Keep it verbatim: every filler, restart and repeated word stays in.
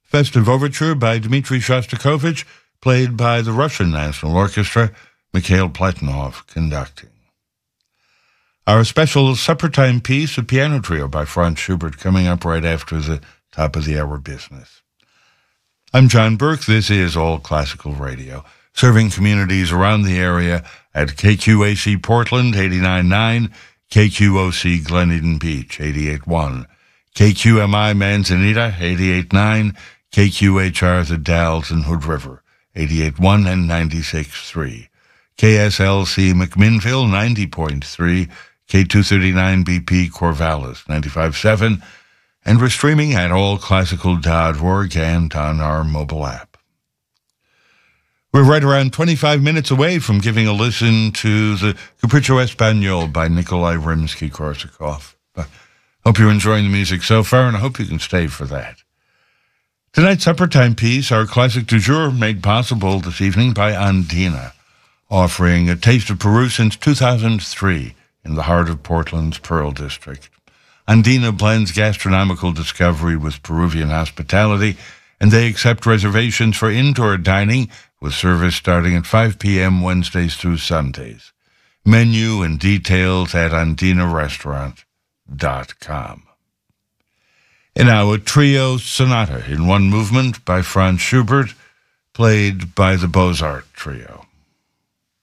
Festive Overture by Dmitri Shostakovich, played by the Russian National Orchestra, Mikhail Platonov conducting. Our special supper time piece, a piano trio by Franz Schubert, coming up right after the top of the hour business. I'm John Burke. This is All Classical Radio, serving communities around the area at K Q A C Portland, eighty-nine point nine, K Q O C Glen Eden Beach, eighty-eight point one, K Q M I Manzanita, eighty-eight point nine, K Q H R The Dalles and Hood River, eighty-eight point one and ninety-six point three, K S L C McMinnville, ninety point three, K two thirty-nine B P Corvallis, ninety-five point seven, and we're streaming at all classical dot org and on our mobile app. We're right around twenty-five minutes away from giving a listen to the Capriccio Espagnol by Nikolai Rimsky-Korsakov. Hope you're enjoying the music so far, and I hope you can stay for that. Tonight's supper time piece, our classic du jour, made possible this evening by Andina, offering a taste of Peru since two thousand three in the heart of Portland's Pearl District. Andina blends gastronomical discovery with Peruvian hospitality, and they accept reservations for indoor dining with service starting at five p.m. Wednesdays through Sundays. Menu and details at andina restaurant dot com. And now a trio sonata in one movement by Franz Schubert, played by the Beaux-Arts Trio.